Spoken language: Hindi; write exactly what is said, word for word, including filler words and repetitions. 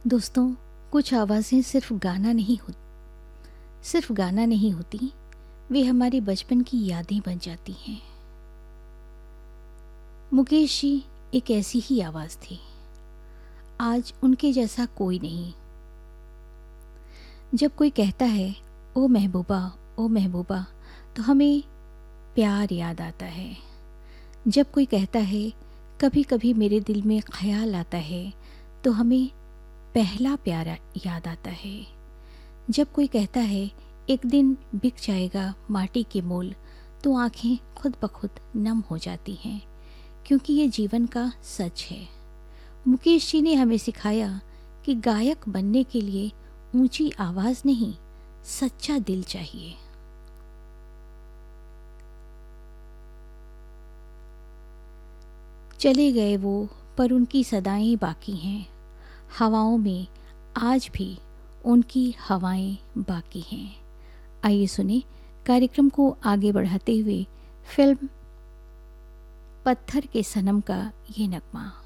दोस्तों, कुछ आवाज़ें सिर्फ गाना नहीं हो सिर्फ गाना नहीं होती, वे हमारे बचपन की यादें बन जाती हैं। मुकेश जी एक ऐसी ही आवाज़ थी। आज उनके जैसा कोई नहीं। जब कोई कहता है ओ महबूबा, ओ महबूबा, तो हमें प्यार याद आता है। जब कोई कहता है कभी कभी मेरे दिल में ख्याल आता है, तो हमें पहला प्यार याद आता है। जब कोई कहता है एक दिन बिक जाएगा माटी के मोल, तो आंखें खुद ब खुद नम हो जाती हैं, क्योंकि ये जीवन का सच है। मुकेश जी ने हमें सिखाया कि गायक बनने के लिए ऊंची आवाज़ नहीं, सच्चा दिल चाहिए। चले गए वो, पर उनकी सदाएं बाकी हैं। हवाओं में आज भी उनकी हवाएं बाकी हैं। आइए सुने कार्यक्रम को आगे बढ़ाते हुए फिल्म पत्थर के सनम का ये नगमा।